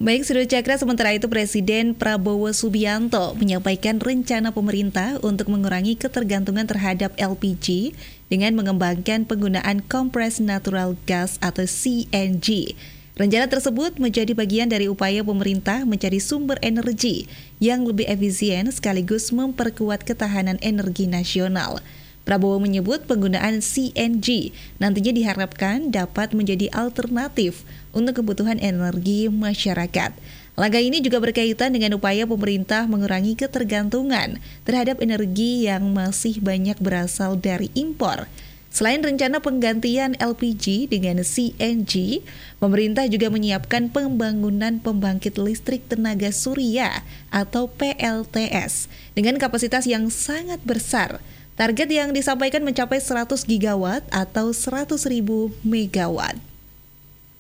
Baik, Sudah Cakra, sementara itu Presiden Prabowo Subianto menyampaikan rencana pemerintah untuk mengurangi ketergantungan terhadap LPG dengan mengembangkan penggunaan Compressed Natural Gas atau CNG. Rencana tersebut menjadi bagian dari upaya pemerintah mencari sumber energi yang lebih efisien sekaligus memperkuat ketahanan energi nasional. Prabowo menyebut penggunaan CNG nantinya diharapkan dapat menjadi alternatif untuk kebutuhan energi masyarakat. Langkah ini juga berkaitan dengan upaya pemerintah mengurangi ketergantungan terhadap energi yang masih banyak berasal dari impor. Selain rencana penggantian LPG dengan CNG, pemerintah juga menyiapkan pembangunan pembangkit listrik tenaga surya atau PLTS dengan kapasitas yang sangat besar. Target yang disampaikan mencapai 100 gigawatt atau 100.000 megawatt.